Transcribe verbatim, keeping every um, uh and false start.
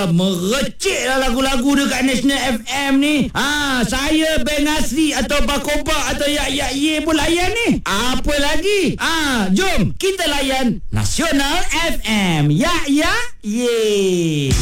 dah merecik lah lagu-lagu dekat National F M ni. Ha, saya Ben Asri atau Bakoba atau Yak Yak Ye pun layan ni. Apa lagi? Ha, jom kita layan Nasional F M. Yak Yak Ye.